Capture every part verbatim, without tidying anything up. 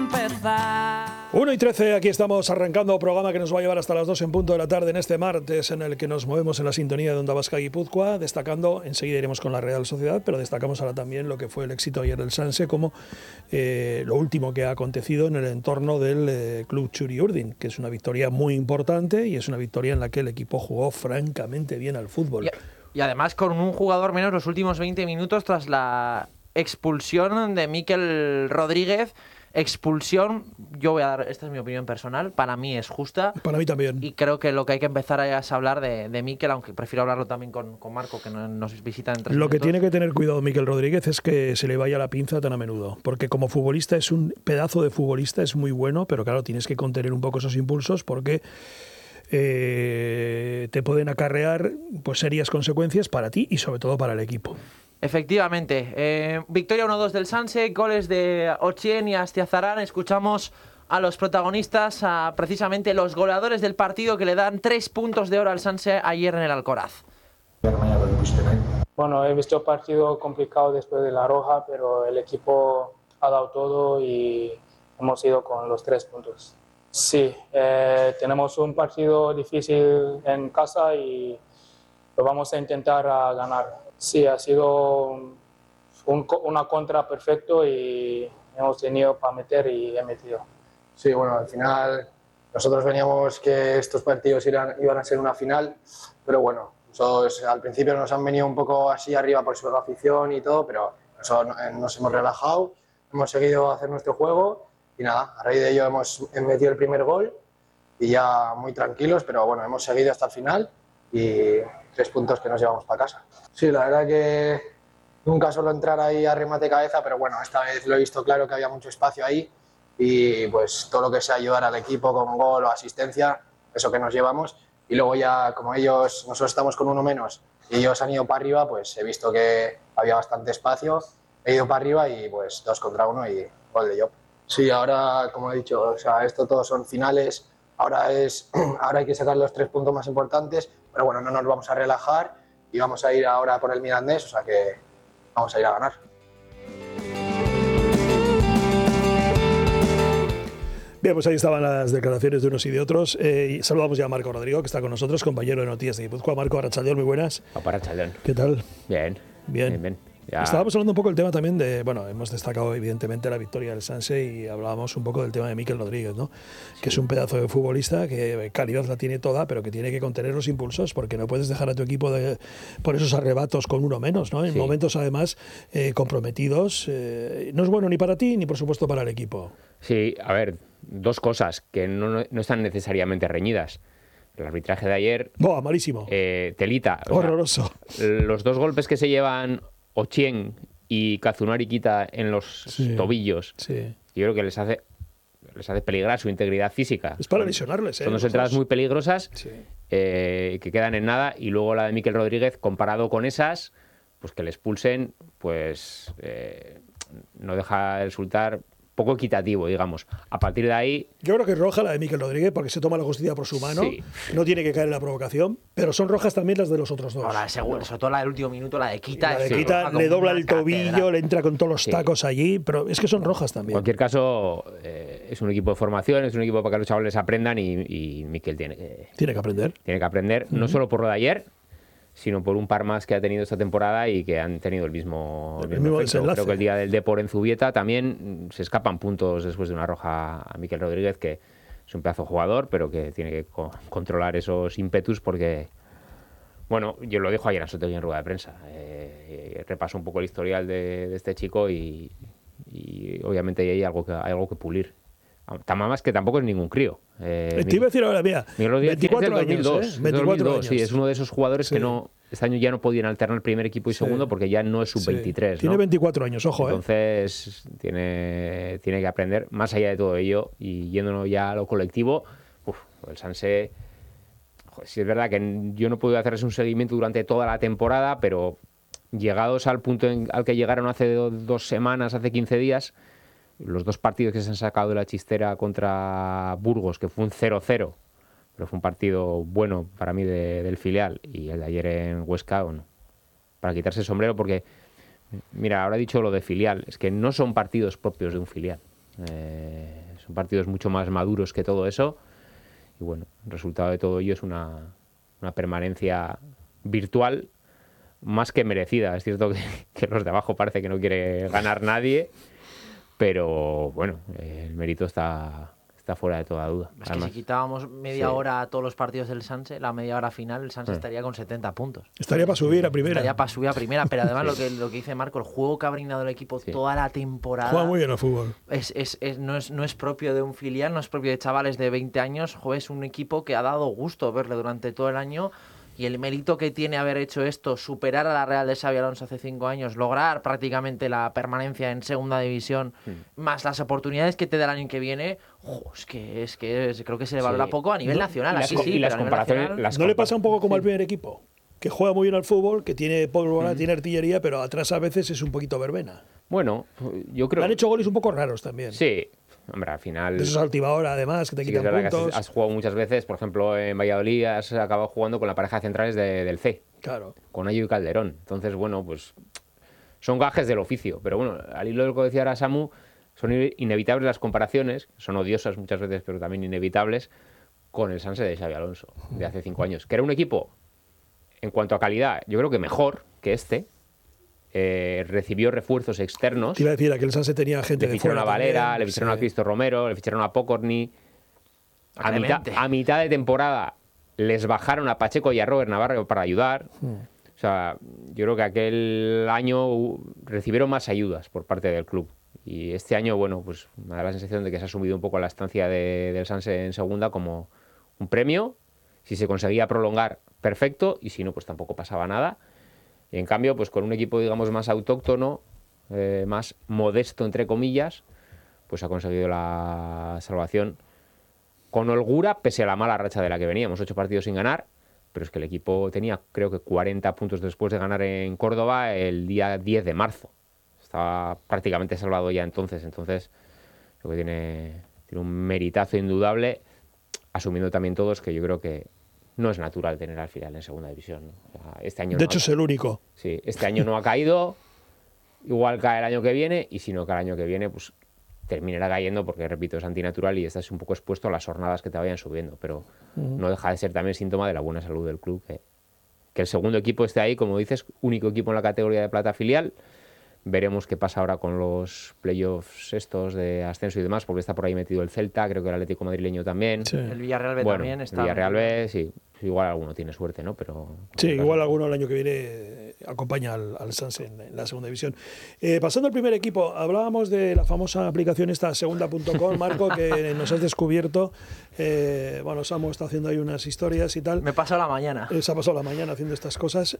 empezar. uno y trece, aquí estamos arrancando un programa que nos va a llevar hasta las dos en punto de la tarde en este martes, en el que nos movemos en la sintonía de Onda Vasca Guipúzcoa, destacando, enseguida iremos con la Real Sociedad, pero destacamos ahora también lo que fue el éxito ayer del Sanse, como eh, lo último que ha acontecido en el entorno del eh, Club Txuri Urdin, que es una victoria muy importante y es una victoria en la que el equipo jugó francamente bien al fútbol. Y, y además con un jugador menos los últimos veinte minutos tras la expulsión de Mikel Rodríguez. Expulsión, yo voy a dar, esta es mi opinión personal, para mí es justa. Para mí también. Y creo que lo que hay que empezar es a hablar de, de Mikel, aunque prefiero hablarlo también con, con Marco, que no, nos visita en tres Lo minutos. que tiene que tener cuidado Mikel Rodríguez es que se le vaya la pinza tan a menudo, porque como futbolista es un pedazo de futbolista, es muy bueno, pero claro, tienes que contener un poco esos impulsos porque eh, te pueden acarrear pues serias consecuencias para ti y sobre todo para el equipo. Efectivamente, eh, victoria uno dos del Sanse, goles de Ochieng y Astiazarán. Escuchamos a los protagonistas, a precisamente los goleadores del partido que le dan tres puntos de oro al Sanse ayer en el Alcoraz. Bueno, he visto un partido complicado después de la roja, pero el equipo ha dado todo y hemos ido con los tres puntos. Sí, eh, tenemos un partido difícil en casa y lo vamos a intentar a ganar. Sí, ha sido un, una contra perfecto y hemos tenido para meter y he metido. Sí, bueno, al final nosotros veníamos que estos partidos iban, iban a ser una final, pero bueno, nosotros, al principio nos han venido un poco así arriba por su afición y todo, pero nosotros nos hemos relajado, hemos seguido a hacer nuestro juego y nada, a raíz de ello hemos metido el primer gol y ya muy tranquilos, pero bueno, hemos seguido hasta el final y tres puntos que nos llevamos para casa. Sí, la verdad que nunca suelo entrar ahí a remate cabeza, pero bueno, esta vez lo he visto claro que había mucho espacio ahí y pues todo lo que sea ayudar al equipo con gol o asistencia, eso que nos llevamos. Y luego ya, como ellos, nosotros estamos con uno menos y ellos han ido para arriba, pues he visto que había bastante espacio, he ido para arriba y pues dos contra uno y gol de Job. Sí, ahora, como he dicho, o sea, esto todos son finales, ahora, es, ahora hay que sacar los tres puntos más importantes, pero bueno, no nos vamos a relajar y vamos a ir ahora por el Mirandés, o sea que vamos a ir a ganar. Bien, pues ahí estaban las declaraciones de unos y de otros. Eh, y saludamos ya a Marco Rodrigo, que está con nosotros, compañero de Noticias de Guipúzcoa. Marco, Arratsaldeon, muy buenas. Arratsaldeon. ¿Qué tal? Bien. Bien. Bien, bien. Ya. Estábamos hablando un poco del tema también de, bueno, hemos destacado evidentemente la victoria del Sanse y hablábamos un poco del tema de Mikel Rodríguez, ¿no? Sí. Que es un pedazo de futbolista que calidad la tiene toda, pero que tiene que contener los impulsos porque no puedes dejar a tu equipo de, por esos arrebatos con uno menos, ¿no? En sí. momentos además eh, comprometidos. Eh, no es bueno ni para ti ni por supuesto para el equipo. Sí, a ver, dos cosas que no, no están necesariamente reñidas. El arbitraje de ayer... ¡Buah, malísimo! Eh, telita. Horroroso. O sea, los dos golpes que se llevan Ochieng y Kazunari Kita en los sí, tobillos, sí. yo creo que les hace les hace peligrar su integridad física. Es para lesionarles, ¿eh? Son dos entradas muy peligrosas sí. eh, que quedan en nada y luego la de Mikel Rodríguez, comparado con esas, pues que le expulsen, pues eh, no deja de resultar poco equitativo, digamos. A partir de ahí... Yo creo que es roja la de Mikel Rodríguez porque se toma la justicia por su mano, sí. no tiene que caer en la provocación, pero son rojas también las de los otros dos. Ahora, seguro, sobre todo la del último minuto, la de Kita. La de sí, Kita le dobla el tobillo, catedral. le entra con todos los sí. tacos allí, pero es que son rojas también. En cualquier caso, eh, es un equipo de formación, es un equipo para que los chavales aprendan y, y Mikel tiene que... Tiene que aprender. Tiene que aprender, uh-huh. no solo por lo de ayer, sino por un par más que ha tenido esta temporada y que han tenido el mismo, el el mismo mismo efecto. desenlace. Creo que el día del Depor en Zubieta también se escapan puntos después de una roja a Mikel Rodríguez, que es un pedazo jugador, pero que tiene que co- controlar esos ímpetus porque, bueno, yo lo dijo ayer a Sotegui en rueda de prensa. Eh, repaso un poco el historial de, de este chico y, y obviamente hay algo que, hay algo que pulir. Más que tampoco es ningún crío. Eh, Te iba a decir ahora, mira, veinticuatro años, ¿eh? veinticuatro años. Sí, es uno de esos jugadores sí. que no este año ya no podían alternar primer equipo y sí. segundo porque ya no es sub veintitrés. Sí. Tiene ¿no? veinticuatro años, ojo. Entonces eh. tiene, tiene que aprender, más allá de todo ello, y yéndonos ya a lo colectivo, uf, el Sanse, joder, sí es verdad que yo no pude hacerles un seguimiento durante toda la temporada, pero llegados al punto en, al que llegaron hace do, dos semanas, hace quince días, los dos partidos que se han sacado de la chistera contra Burgos, que fue un cero cero, pero fue un partido bueno para mí de, del filial, y el de ayer en Huesca, bueno, para quitarse el sombrero, porque, mira, ahora he dicho lo de filial, es que no son partidos propios de un filial. Eh, son partidos mucho más maduros que todo eso. Y bueno, el resultado de todo ello es una, una permanencia virtual más que merecida. Es cierto que, que los de abajo parece que no quiere ganar nadie, pero bueno, el mérito está, está fuera de toda duda. Es Además, que si quitábamos media sí. hora a todos los partidos del Sanse, la media hora final, el Sanse Sí. estaría con setenta puntos. Estaría para subir a primera. Estaría para subir a primera, pero además Sí. lo, que, lo que dice Marco, el juego que ha brindado el equipo Sí. toda la temporada Juega muy bien al fútbol. es, es, es- no, es, no es propio de un filial, no es propio de chavales de veinte años. Joder, es un equipo que ha dado gusto verle durante todo el año. Y el mérito que tiene haber hecho esto, superar a la Real de Xabi Alonso hace cinco años, lograr prácticamente la permanencia en segunda división, más las oportunidades que te da el año que viene, jo, es que es que es- creo que se le valora Sí. poco a nivel No, nacional. y las Aquí co- sí, y las pero a nivel comparaciones- nacional- las ¿No le compa- pasa un poco como al sí. primer equipo? Que juega muy bien al fútbol, que tiene bola, tiene artillería, pero atrás a veces es un poquito verbena. Bueno, yo creo... Han hecho goles un poco raros también. Sí, hombre, al final... De esos altibahora, además, que te Sí que es quitan verdad que puntos. has, has jugado muchas veces, por ejemplo, en Valladolid has acabado jugando con la pareja de centrales de- del C, Claro. con Ayo y Calderón. Entonces, bueno, pues son gajes del oficio. Pero bueno, al hilo de lo que decía ahora Samu, son in- inevitables las comparaciones, son odiosas muchas veces, pero también inevitables, con el Sanse de Xabi Alonso, de hace cinco años. Que era un equipo, en cuanto a calidad, yo creo que mejor que este. Eh, recibió refuerzos externos. Te iba a decir, aquel Sanse tenía gente Le de ficharon fuera a Valera, también. le ficharon Sí. a Cristo Romero, le ficharon a Pokorny. A mitad, Clemente. a mitad de temporada les bajaron a Pacheco y a Robert Navarro para ayudar. O sea, yo creo que aquel año uh, recibieron más ayudas por parte del club. Y este año, bueno, pues me da la sensación de que se ha asumido un poco la estancia de- del Sanse en segunda como un premio. Si se conseguía prolongar, perfecto. Y si no, pues tampoco pasaba nada. Y en cambio, pues con un equipo, digamos, más autóctono, eh, más modesto, entre comillas, pues ha conseguido la salvación con holgura, pese a la mala racha de la que veníamos. Ocho partidos sin ganar, pero es que el equipo tenía, creo que cuarenta puntos después de ganar en Córdoba el día diez de marzo. Estaba prácticamente salvado ya entonces. Entonces, creo que tiene, tiene un meritazo indudable, asumiendo también todos que yo creo que no es natural tener al filial en segunda división, ¿no? O sea, este año De no hecho, ha- es el único. Sí, este año no ha caído, igual cae el año que viene, y si no cae el año que viene, pues terminará cayendo porque, repito, es antinatural y estás un poco expuesto a las jornadas que te vayan subiendo, pero no deja de ser también síntoma de la buena salud del club, que, que el segundo equipo esté ahí, como dices, único equipo en la categoría de plata filial. Veremos qué pasa ahora con los playoffs estos de ascenso y demás, porque está por ahí metido el Celta, creo que el Atlético madrileño también. Sí, El Villarreal B Bueno, también el está. Villarreal B, sí, igual alguno tiene suerte, ¿no? Pero Sí, igual alguno el año que viene eh, acompaña al, al Sanse en, en la segunda división. Eh, pasando al primer equipo, hablábamos de la famosa aplicación esta segunda punto com, Marco, que nos has descubierto. Eh, bueno, Samu está haciendo ahí unas historias y tal. Me pasó la mañana. Eh, Se ha pasado la mañana haciendo estas cosas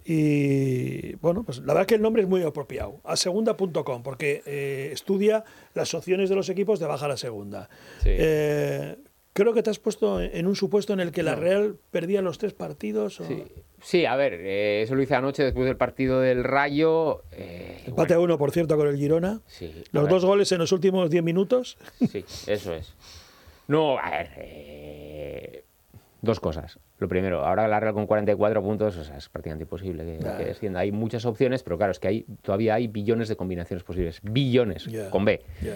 y, bueno, pues la verdad que el nombre es muy apropiado, a segunda punto com, porque eh, estudia las opciones de los equipos de bajar a segunda. Sí. Eh, creo que te has puesto en un supuesto en el que la Real perdía los tres partidos. O... Sí, sí, a ver, eh, eso lo hice anoche después del partido del Rayo. eh, Empate a uno, por cierto, con el Girona. Sí, a Los ver, dos goles en los últimos diez minutos. Sí, eso es. No, a ver, eh, dos cosas. Lo primero, ahora la Real con cuarenta y cuatro puntos, o sea, es prácticamente imposible que, Ya. que descienda. Hay muchas opciones, pero claro, es que hay, todavía hay billones de combinaciones posibles. Billones, Ya. con B. Ya.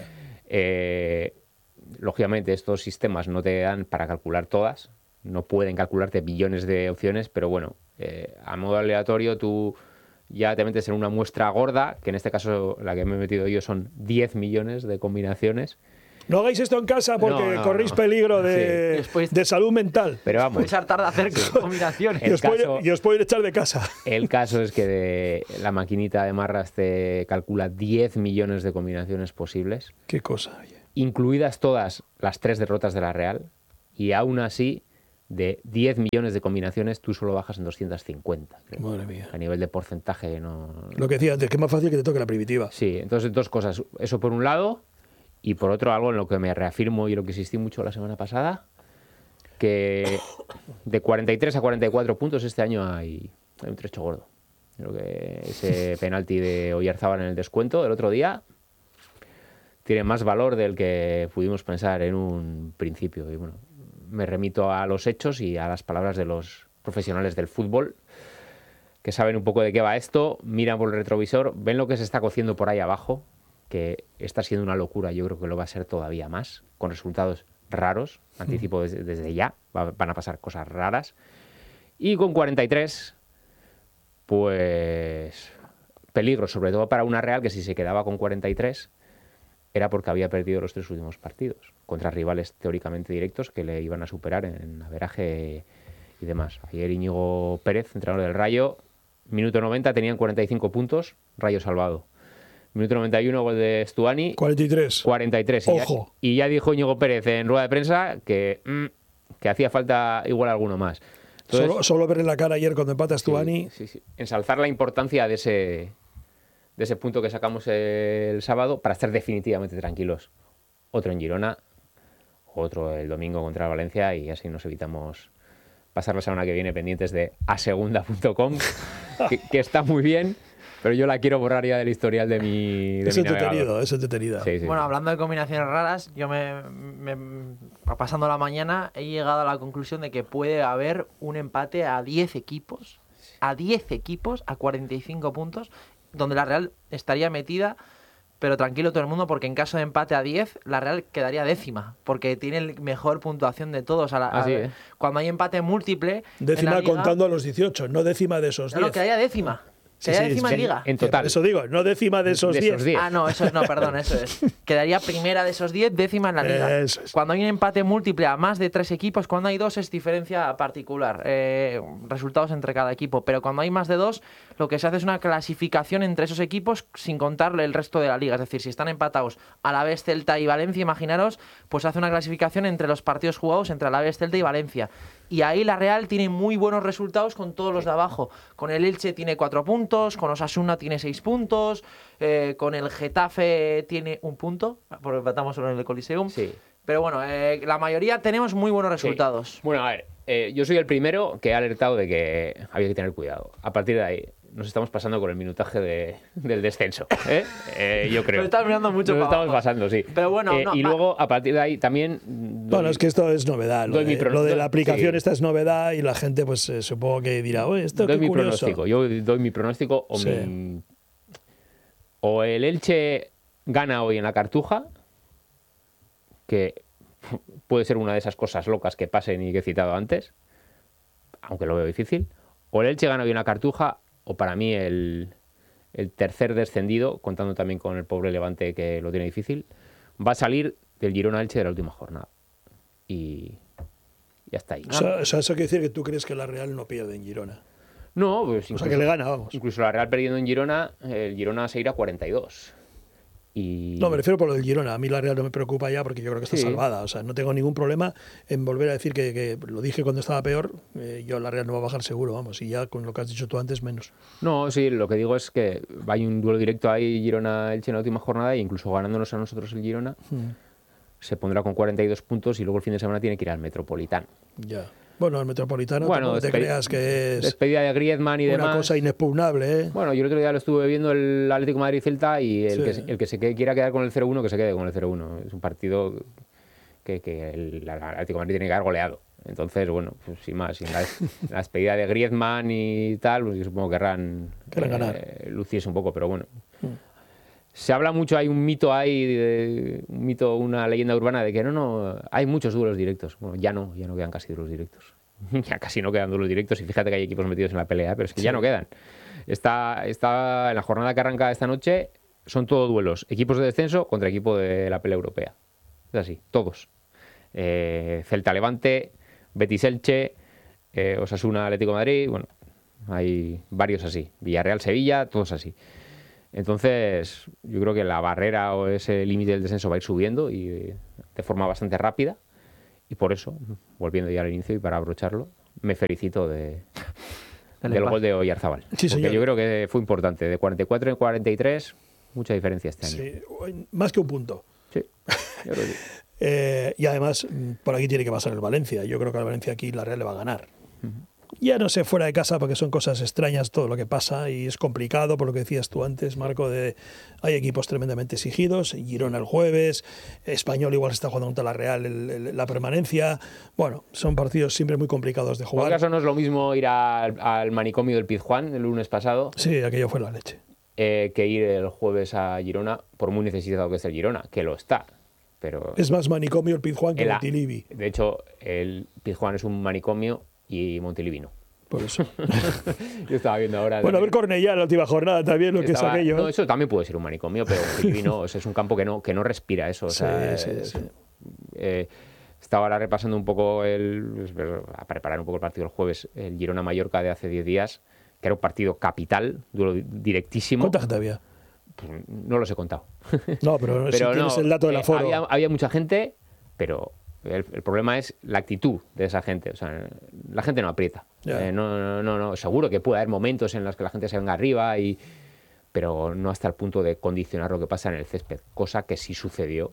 Eh, lógicamente, estos sistemas no te dan para calcular todas. No pueden calcularte billones de opciones, pero bueno, eh, a modo aleatorio tú ya te metes en una muestra gorda, que en este caso la que me he metido yo son diez millones de combinaciones. No hagáis esto en casa porque No, no, corréis no. peligro de, Sí. Después- de salud mental. Pero vamos, Puedes hartar de hacer combinaciones. Y el os, pueden, caso- y os pueden echar de casa. el caso es que de la maquinita de Marras te calcula diez millones de combinaciones posibles, Qué cosa, oye. incluidas todas las tres derrotas de la Real, y aún así, de diez millones de combinaciones, tú solo bajas en doscientos cincuenta. creo. Madre mía. A nivel de porcentaje, no. Lo que decía antes, que es más fácil que te toque la primitiva. Sí, entonces dos cosas. Eso por un lado, y por otro algo en lo que me reafirmo y lo que insistí mucho la semana pasada, que de cuarenta y tres a cuarenta y cuatro puntos este año hay, hay un trecho gordo. Creo que ese penalti de Oyarzábal en el descuento del otro día tiene más valor del que pudimos pensar en un principio. Y bueno, me remito a los hechos y a las palabras de los profesionales del fútbol que saben un poco de qué va esto, miran por el retrovisor, ven lo que se está cociendo por ahí abajo, que está siendo una locura, yo creo que lo va a ser todavía más, con resultados raros, anticipo desde, desde ya, va, van a pasar cosas raras. Y con cuarenta y tres, pues peligro, sobre todo para una Real que si se quedaba con cuarenta y tres era porque había perdido los tres últimos partidos contra rivales teóricamente directos que le iban a superar en averaje y demás. Ayer Íñigo Pérez, entrenador del Rayo, minuto noventa tenían cuarenta y cinco puntos, Rayo salvado. Minuto noventa y uno, gol de Stuani. cuarenta y tres. cuarenta y tres. Ojo. Y ya, y ya dijo Íñigo Pérez en rueda de prensa que, mmm, que hacía falta igual alguno más. Entonces, solo, solo verle la cara ayer cuando empata Stuani. Sí, sí, sí. Ensalzar la importancia de ese, de ese punto que sacamos el sábado para estar definitivamente tranquilos. Otro en Girona, otro el domingo contra Valencia y así nos evitamos pasar la semana que viene pendientes de asegunda punto com, que, que está muy bien, pero yo la quiero borrar ya del historial de mi de Es mi entretenido, es entretenido. Sí, sí, bueno, sí. hablando de combinaciones raras, yo me, me pasando la mañana he llegado a la conclusión de que puede haber un empate a diez equipos, a diez equipos, a cuarenta y cinco puntos, donde la Real estaría metida, pero tranquilo todo el mundo, porque en caso de empate a diez, la Real quedaría décima, porque tiene el mejor puntuación de todos. A la, a, Así, ¿eh? Cuando hay empate múltiple... Décima en la liga, contando a los dieciocho, no décima de esos no, diez. no, quedaría décima. Sí, Quedaría sí, décima sí. en liga. En total. Eso digo, no décima de esos De diez. esos diez. Ah, no, eso es, no, perdón, eso es. Quedaría primera de esos diez, décima en la liga. Eso es. Cuando hay un empate múltiple a más de tres equipos, cuando hay dos es diferencia particular, eh, resultados entre cada equipo. Pero cuando hay más de dos, lo que se hace es una clasificación entre esos equipos sin contarle el resto de la liga. Es decir, si están empatados Alavés, Celta y Valencia, imaginaros, pues hace una clasificación entre los partidos jugados entre Alavés, Celta y Valencia. Y ahí la Real tiene muy buenos resultados con todos los de abajo. Con el Elche tiene cuatro puntos, con Osasuna tiene seis puntos, eh, con el Getafe tiene un punto, porque empatamos solo en el Coliseum. Sí. Pero bueno, eh, la mayoría tenemos muy buenos resultados. Sí. Bueno, a ver, eh, yo soy el primero que ha alertado de que había que tener cuidado. A partir de ahí, nos estamos pasando con el minutaje de, del descenso, ¿eh? Eh, yo creo. Nos estamos mirando mucho Nos para estamos abajo. pasando, sí. Pero bueno, Eh, no, y va. luego, a partir de ahí, también... doy- Bueno, es que esto es novedad. Lo Doy mi de, prono- lo de doy- la aplicación sí. esta es novedad y la gente, pues eh, supongo que dirá, oye, esto doy qué mi curioso. pronóstico. Yo doy mi pronóstico o Sí. mi... O el Elche gana hoy en la Cartuja, que puede ser una de esas cosas locas que pasen y que he citado antes, aunque lo veo difícil. O el Elche gana hoy en la Cartuja, o para mí el, el tercer descendido, contando también con el pobre Levante que lo tiene difícil, va a salir del Girona Elche de la última jornada. Y ya está ahí. O sea, o sea, eso quiere decir que tú crees que la Real no pierde en Girona. No, pues O sea, incluso, que le gana, vamos. incluso la Real perdiendo en Girona, el Girona se irá a cuarenta y dos. Y... No, me refiero por lo del Girona. A mí la Real no me preocupa ya porque yo creo que está Sí. salvada. O sea, no tengo ningún problema en volver a decir que, que lo dije cuando estaba peor. Eh, yo la Real no va a bajar seguro, vamos. Y ya con lo que has dicho tú antes, menos. No, sí, lo que digo es que hay un duelo directo ahí Girona-Elche en la última jornada e incluso ganándonos a nosotros el Girona Hmm, se pondrá con cuarenta y dos puntos y luego el fin de semana tiene que ir al Metropolitano. ya. Bueno, el Metropolitano, Bueno, tampoco te despedi- creas que es Despedida de Griezmann y una demás. cosa inexpugnable, ¿eh? Bueno, yo el otro día lo estuve viendo el Atlético de Madrid-Celta y el, Sí. que, se- el que se quede- quiera quedar con el cero uno, que se quede con el cero uno. Es un partido que, que el, el Atlético de Madrid tiene que haber goleado. Entonces, bueno, pues sin más, sin la, la despedida de Griezmann y tal, pues yo supongo que querrán, Querrán ganar. eh, lucirse un poco, pero bueno. Se habla mucho, hay un mito ahí, de- un mito, una leyenda urbana de que no, no, hay muchos duelos directos. Bueno, ya no, ya no quedan casi duelos directos. Ya casi no quedan duelos directos y fíjate que hay equipos metidos en la pelea, ¿eh? Pero es que ya Sí. no quedan. Está, está en la jornada que arranca esta noche, son todos duelos. Equipos de descenso contra equipo de la pelea europea. Es así, todos. Eh, Celta Levante, Betis Elche, eh, Osasuna Atlético de Madrid, bueno, hay varios así. Villarreal Sevilla, todos así. Entonces, yo creo que la barrera o ese límite del descenso va a ir subiendo y eh, de forma bastante rápida. Y por eso, volviendo ya al inicio y para abrocharlo, me felicito de, Dale, del paz. gol de Oyarzabal. Sí, porque señor. yo creo que fue importante. De cuarenta y cuatro en cuarenta y tres, mucha diferencia este año. Sí, más que un punto. Sí, yo creo que sí. Eh, y además, mm, por aquí tiene que pasar el Valencia. Yo creo que al Valencia aquí la Real le va a ganar. Ya no sé fuera de casa porque son cosas extrañas todo lo que pasa y es complicado por lo que decías tú antes, Marco, de hay equipos tremendamente exigidos, Girona el jueves, Español igual está jugando contra la Real el- el- la permanencia. Bueno, son partidos siempre muy complicados de Por jugar. caso no es lo mismo ir al, al manicomio del Pizjuán el lunes pasado Sí, aquello fue la leche. eh, que ir el jueves a Girona, por muy necesitado que esté el Girona, que lo está. Pero es más manicomio el Pizjuán que el Montilivi. De hecho, el Pizjuán es un manicomio y Montilivi no. Por eso. Yo estaba viendo ahora... Bueno, a ver Cornellá en la última jornada también, lo estaba, que es aquello. No, eso también puede ser un manicomio, pero Montilivi no. O sea, es un campo que no, que no respira eso. O sea, sí, sí, es, sí. Eh, estaba ahora repasando un poco, el, a preparar un poco el partido el jueves, el Girona-Mallorca de hace diez días, que era un partido capital, duelo directísimo. ¿Cuánta gente había? Pues no los he contado. No, pero, pero si tienes no, el dato del eh, aforo. Había, había mucha gente, pero el, el problema es la actitud de esa gente. O sea, la gente no aprieta. Yeah. Eh, no, no, no, no. Seguro que puede haber momentos en los que la gente se venga arriba, y, pero no hasta el punto de condicionar lo que pasa en el césped. Cosa que sí sucedió.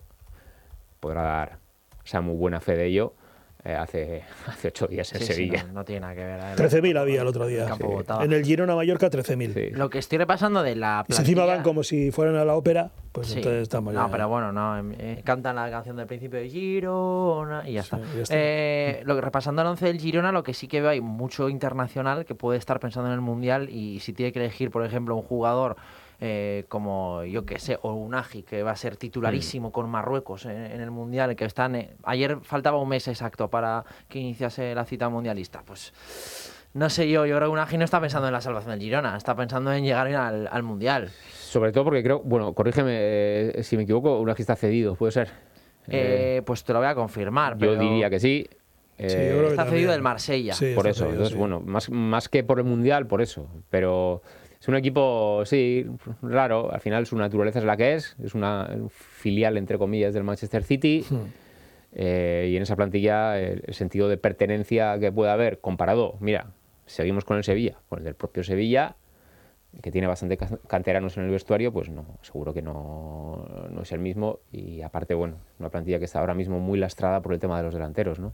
Podrá dar, o sea, muy buena fe de ello. Eh, hace, hace ocho días en Sí, Sevilla. sí, no, no tiene nada que ver. trece mil había el otro día. El campo Sí. botado. En el Girona-Mallorca, trece mil. Sí. Lo que estoy repasando de la Y si plantilla... encima van como si fueran a la ópera, pues Sí. entonces estamos ya... No, pero bueno, no, eh, cantan la canción del principio de Girona y ya está. Sí, ya está. Eh, lo que, repasando el once del Girona, lo que sí que veo, hay mucho internacional que puede estar pensando en el Mundial, y si tiene que elegir, por ejemplo, un jugador eh, como, yo que sé, o Unagi, que va a ser titularísimo mm. con Marruecos en, en el Mundial, que están... Eh, ayer faltaba un mes exacto para que iniciase la cita mundialista, pues... No sé yo, yo creo que Unagi no está pensando en la salvación del Girona, está pensando en llegar al, al Mundial. Sobre todo porque creo, bueno, corrígeme eh, si me equivoco, Unagi está cedido, ¿puede ser? Eh, eh, pues te lo voy a confirmar. Yo pero... diría que sí. Eh, sí yo creo está que cedido del Marsella. Sí, por eso, cedido, entonces, sí. bueno, más, más que por el Mundial, por eso. Pero es un equipo, sí, raro. Al final su naturaleza es la que es. Es una un filial, entre comillas, del Manchester City. Hmm. Eh, y en esa plantilla el, el sentido de pertenencia que puede haber comparado, mira, seguimos con el Sevilla, con el del propio Sevilla, que tiene bastante canteranos en el vestuario, pues no, seguro que no, no es el mismo. Y aparte, bueno, una plantilla que está ahora mismo muy lastrada por el tema de los delanteros, ¿no?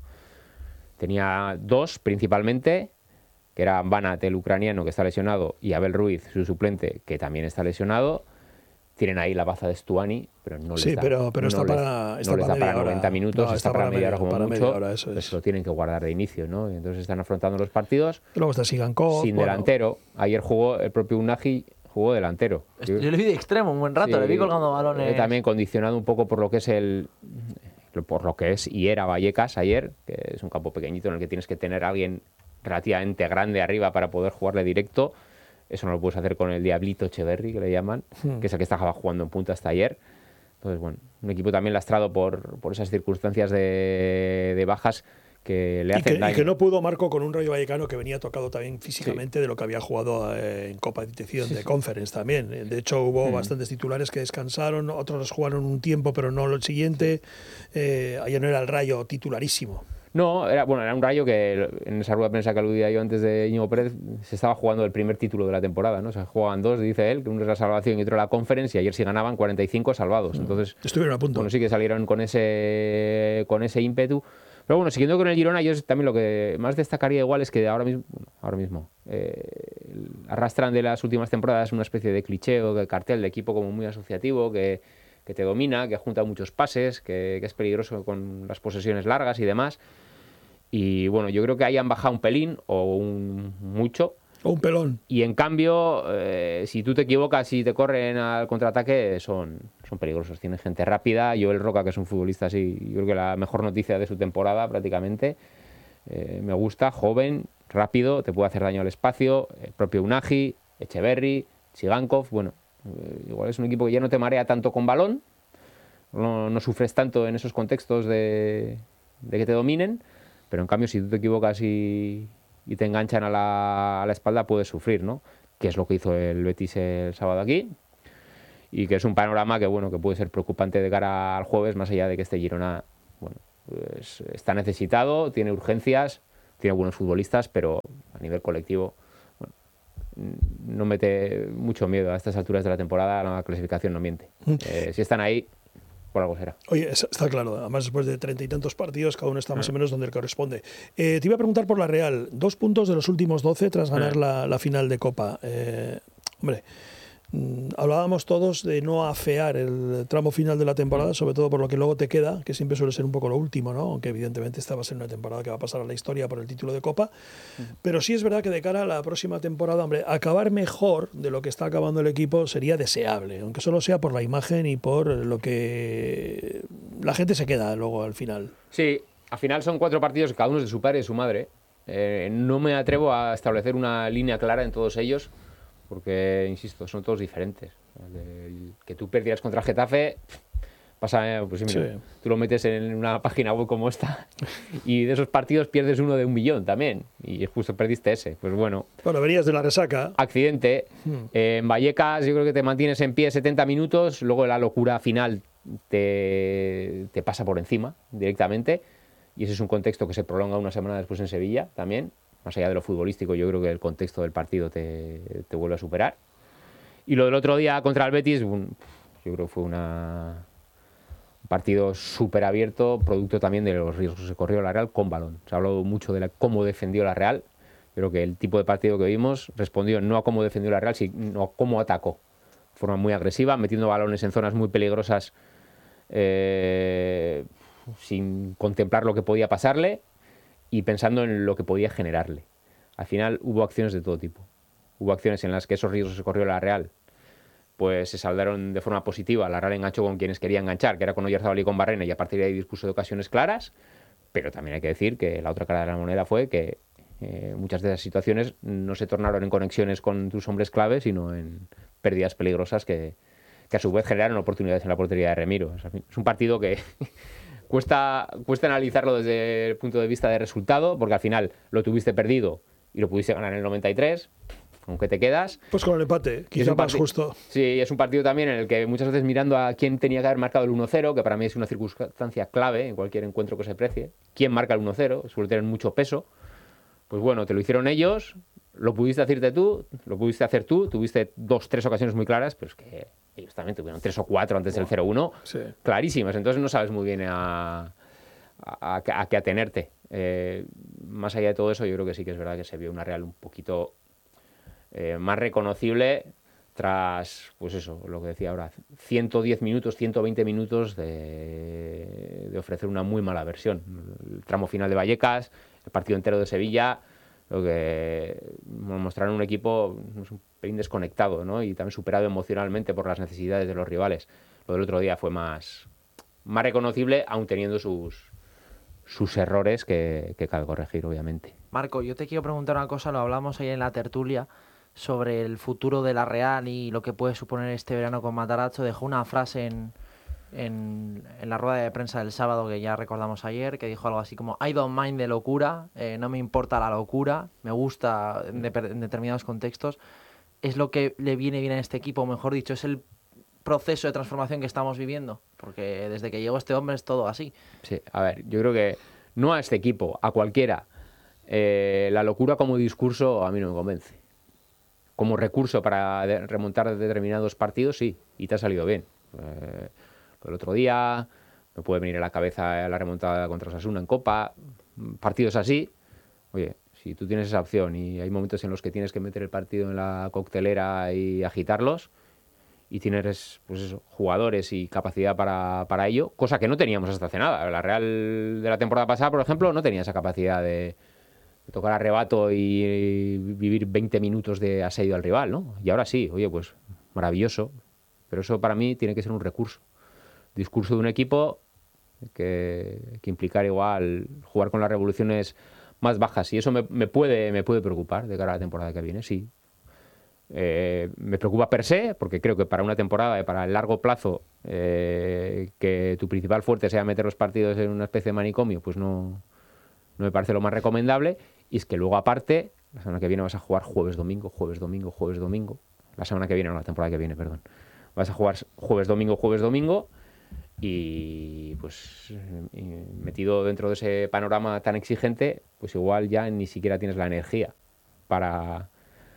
Tenía dos principalmente, que eran Banat, el ucraniano, que está lesionado, y Abel Ruiz, su suplente, que también está lesionado. Tienen ahí la baza de Stuani, pero no les sí, da, pero, pero no está les, para, está no les para, da para noventa minutos, no, está, está para media hora como para mucho, media hora, eso es. Pues lo tienen que guardar de inicio, ¿no? Y entonces están afrontando los partidos luego está Sigankov, sin bueno. delantero. Ayer jugó el propio Unagi, jugó delantero. Yo, yo le vi de extremo un buen rato, sí, le vi colgando balones. Eh, también condicionado un poco por lo que es el por lo que es y era Vallecas ayer, que es un campo pequeñito en el que tienes que tener a alguien relativamente grande arriba para poder jugarle directo. Eso no lo puedes hacer con el Diablito Echeverri, que le llaman, hmm. que es el que estaba jugando en punta hasta ayer. Entonces, bueno, un equipo también lastrado por, por esas circunstancias de, de bajas que le hacen y que, daño. Y que no pudo Marco con un Rayo Vallecano que venía tocado también físicamente sí. de lo que había jugado eh, en Copa de Edición sí, de sí. Conference también. De hecho, hubo hmm. bastantes titulares que descansaron, otros jugaron un tiempo, pero no lo siguiente. Eh, ayer no era el Rayo titularísimo. No, era, bueno, era un Rayo que en esa rueda de prensa que aludía yo antes de Íñigo Pérez se estaba jugando el primer título de la temporada, ¿no? O sea, jugaban dos, dice él, que uno es la salvación y otro la Conference, y ayer sí ganaban cuarenta y cinco salvados. Entonces, estuvieron a punto. Bueno, sí que salieron con ese con ese ímpetu. Pero bueno, siguiendo con el Girona, yo también lo que más destacaría igual es que ahora mismo, ahora mismo eh, arrastran de las últimas temporadas una especie de cliché o de cartel de equipo como muy asociativo, que, que te domina, que junta muchos pases, que, que es peligroso con las posesiones largas y demás. Y bueno, yo creo que ahí han bajado un pelín o un mucho. O un pelón. Y en cambio, eh, si tú te equivocas y te corren al contraataque, son, son peligrosos. Tienen gente rápida. Joel Roca, que es un futbolista así, yo creo que la mejor noticia de su temporada prácticamente. Eh, me gusta, joven, rápido, te puede hacer daño al espacio. El propio Unagi, Echeverri, Sigankov. Bueno, eh, igual es un equipo que ya no te marea tanto con balón. No, no sufres tanto en esos contextos de, de que te dominen. Pero en cambio, si tú te equivocas y, y te enganchan a la, a la espalda, puedes sufrir, ¿no? Que es lo que hizo el Betis el sábado aquí. Y que es un panorama que, bueno, que puede ser preocupante de cara al jueves, más allá de que este Girona, bueno, pues está necesitado, tiene urgencias, tiene buenos futbolistas, pero a nivel colectivo, bueno, no mete mucho miedo a estas alturas de la temporada, la clasificación no miente. Eh, si están ahí, por algo será. Oye, está claro, además después de treinta y tantos partidos, cada uno está más o menos donde le corresponde. Eh, te iba a preguntar por la Real, dos puntos de los últimos doce tras ganar la, la final de Copa. Eh, hombre, Mm, hablábamos todos de no afear el tramo final de la temporada, sobre todo por lo que luego te queda, que siempre suele ser un poco lo último, ¿no? Aunque evidentemente esta va a ser una temporada que va a pasar a la historia por el título de Copa. Pero sí es verdad que de cara a la próxima temporada, hombre, acabar mejor de lo que está acabando el equipo sería deseable, aunque solo sea por la imagen y por lo que la gente se queda luego al final. Sí, al final son cuatro partidos, cada uno es de su padre y de su madre. Eh, no me atrevo a establecer una línea clara en todos ellos, porque, insisto, son todos diferentes. El que tú perdieras contra el Getafe, pasa, pues mira, sí. Tú lo metes en una página web como esta y de esos partidos pierdes uno de un millón también, y justo perdiste ese. Pues bueno. Bueno, venías de la resaca. Accidente. Hmm. Eh, en Vallecas yo creo que te mantienes en pie setenta minutos, luego la locura final te, te pasa por encima directamente, y ese es un contexto que se prolonga una semana después en Sevilla también. Más allá de lo futbolístico, yo creo que el contexto del partido te, te vuelve a superar. Y lo del otro día contra el Betis, un, yo creo que fue una, un partido súper abierto, producto también de los riesgos que se corrió la Real con balón. Se ha hablado mucho de la, cómo defendió la Real. Creo que el tipo de partido que vimos respondió no a cómo defendió la Real, sino a cómo atacó. De forma muy agresiva, metiendo balones en zonas muy peligrosas, eh, sin contemplar lo que podía pasarle y pensando en lo que podía generarle. Al final hubo acciones de todo tipo. Hubo acciones en las que esos riesgos que se corrió la Real pues se saldaron de forma positiva. La Real enganchó con quienes quería enganchar, que era con Oyarzabal y con Barrena, y a partir de ahí dispuso de ocasiones claras. Pero también hay que decir que la otra cara de la moneda fue que eh, muchas de esas situaciones no se tornaron en conexiones con tus hombres clave, sino en pérdidas peligrosas que, que a su vez generaron oportunidades en la portería de Remiro. O sea, es un partido que Cuesta, cuesta analizarlo desde el punto de vista de resultado, porque al final lo tuviste perdido y lo pudiste ganar en el noventa y tres, aunque te quedas. Pues con el empate, quizá más justo. Sí, es un partido también en el que muchas veces mirando a quién tenía que haber marcado el uno cero, que para mí es una circunstancia clave en cualquier encuentro que se precie, quién marca el uno cero, suele tener mucho peso. Pues bueno, te lo hicieron ellos, lo pudiste hacerte tú, lo pudiste hacer tú, tuviste dos, tres ocasiones muy claras, pero es que ellos también tuvieron tres o cuatro antes del cero uno, sí, clarísimas, entonces no sabes muy bien a, a, a, a qué atenerte. Eh, más allá de todo eso, yo creo que sí que es verdad que se vio una Real un poquito eh, más reconocible tras, pues eso, lo que decía ahora, ciento diez minutos, ciento veinte minutos de, de ofrecer una muy mala versión. El tramo final de Vallecas, el partido entero de Sevilla, lo que mostraron un equipo un pelín desconectado, ¿no? Y también superado emocionalmente por las necesidades de los rivales. Lo del otro día fue más, más reconocible, aun teniendo sus, sus errores que, que cabe corregir, obviamente. Marco, yo te quiero preguntar una cosa, lo hablamos ahí en la tertulia, sobre el futuro de la Real y lo que puede suponer este verano con Matarazzo. Dejó una frase en, en, en la rueda de prensa del sábado que ya recordamos ayer, que dijo algo así como I don't mind de locura, eh, no me importa la locura, me gusta en, de, en determinados contextos. Es lo que le viene bien a este equipo, o mejor dicho, es el proceso de transformación que estamos viviendo, porque desde que llegó este hombre es todo así. Sí, a ver, yo creo que no a este equipo, a cualquiera, eh, la locura como discurso a mí no me convence. Como recurso para de, remontar determinados partidos, sí, y te ha salido bien. Eh, el otro día me puede venir a la cabeza la remontada contra Osasuna en Copa, partidos así. Oye, si tú tienes esa opción y hay momentos en los que tienes que meter el partido en la coctelera y agitarlos, y tienes pues eso, jugadores y capacidad para, para ello, cosa que no teníamos hasta hace nada. La Real de la temporada pasada, por ejemplo, no tenía esa capacidad de, de tocar a rebato y, y vivir veinte minutos de asedio al rival, ¿no? Y ahora sí, oye, pues maravilloso. Pero eso para mí tiene que ser un recurso. Discurso de un equipo que, que implicar igual jugar con las revoluciones más bajas. Y eso me, me, puede, me puede preocupar de cara a la temporada que viene, sí. Eh, me preocupa per se, porque creo que para una temporada, para el largo plazo, eh, que tu principal fuerte sea meter los partidos en una especie de manicomio, pues no, no me parece lo más recomendable. Y es que luego aparte, la semana que viene vas a jugar jueves, domingo, jueves, domingo, jueves, domingo. La semana que viene, no, la temporada que viene, perdón. Vas a jugar jueves, domingo, jueves, domingo. Y pues metido dentro de ese panorama tan exigente, pues igual ya ni siquiera tienes la energía para...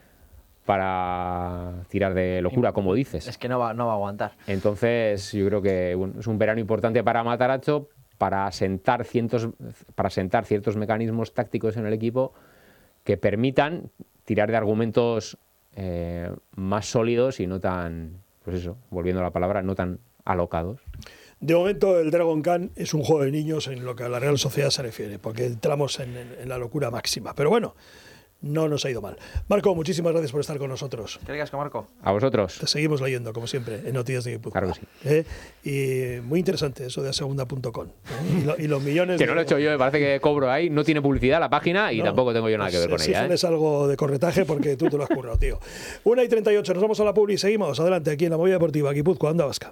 para tirar de locura, como dices. Es que no va, no va a aguantar. Entonces, yo creo que bueno, es un verano importante para Matarazzo, para sentar, cientos, para sentar ciertos mecanismos tácticos en el equipo que permitan tirar de argumentos eh, más sólidos y no tan, pues eso, volviendo a la palabra, no tan alocados. De momento el Dragon Khan es un juego de niños en lo que a la Real Sociedad se refiere, porque entramos en, en, en la locura máxima. Pero bueno, no nos ha ido mal. Marco, muchísimas gracias por estar con nosotros. ¿Qué digas, Marco? A vosotros. Te seguimos leyendo, como siempre, en Noticias de Guipúzcoa. Claro que sí. ¿Eh? Y muy interesante eso de segunda punto com. ¿eh? Y, lo, y los millones... Que de... no lo he hecho yo, me parece que cobro ahí, no tiene publicidad la página y no, tampoco tengo yo nada pues que ver con ella. ¿eh? Es algo de corretaje porque tú te lo has currado, tío. una y treinta y ocho, nos vamos a la publi y seguimos. Adelante, aquí en la Movida Deportiva, Guipúzcoa, Onda Vasca.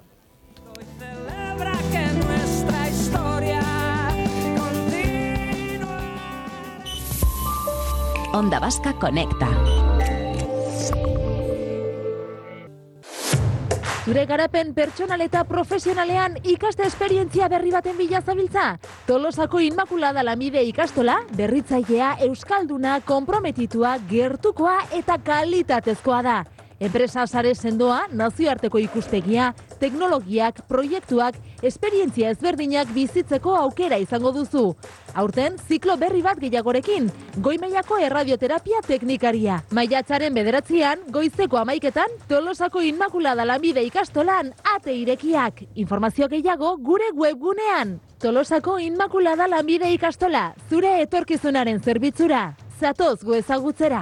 Onda Vasca Conecta. Zure garapen pertsonal eta profesionalean ikaste esperientzia berri baten bila zabiltza? Tolosako Inmaculada Lamide ikastola, berritzailea, euskalduna, konprometitua, gertukoa eta kalitatezkoa da. Enpresa sare sendoa, nazioarteko ikustegia, teknologiak, proiektuak, esperientzia ezberdinak bizitzeko aukera izango duzu. Aurten, ziklo berri bat gehiagorekin, goi-mailako erradioterapia teknikaria. Maiatzaren bederatzian, goizeko amaiketan, Tolosako Inmaculada Lamide ikastolan ate irekiak. Informazio gehiago gure webgunean. Tolosako Inmaculada Lamide ikastola, zure etorkizunaren zerbitzura. Zatoz gu ezagutzera.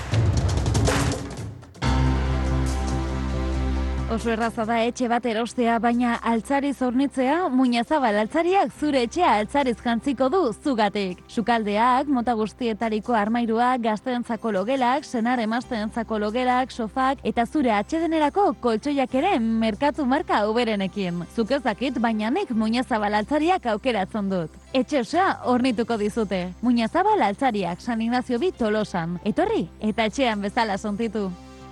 Oso erraza da etxe bat erostea, baina altzariz hornitzea, Muñazabal altzariak zure etxea altzariz jantziko du zugatik. Sukaldeak, mota guztietariko armairuak, gazteentzako logelak, senar emazteentzako logelak, sofak eta zure atsedenerako koltsoiak ere merkatu marka uberenekin. Zuk ez dakit, baina nik Muñazabal altzariak aukeratzen dut. Etxe osoa hornituko dizute. Muñazabal altzariak, San Ignacio bi Tolosan. Etorri eta etxean bezala sontitu.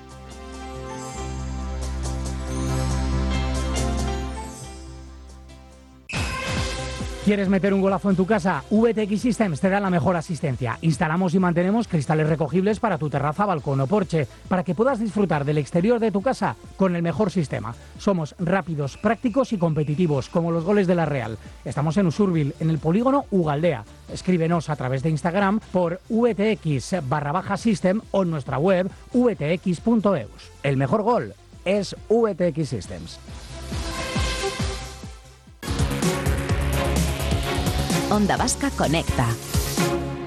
¿Quieres meter un golazo en tu casa? V T X Systems te da la mejor asistencia. Instalamos y mantenemos cristales recogibles para tu terraza, balcón o porche, para que puedas disfrutar del exterior de tu casa con el mejor sistema. Somos rápidos, prácticos y competitivos, como los goles de la Real. Estamos en Usurbil, en el polígono Ugaldea. Escríbenos a través de Instagram por vtx barra baja system o en nuestra web v t x punto e u s. El mejor gol es V T X Systems. Onda Vasca Conecta.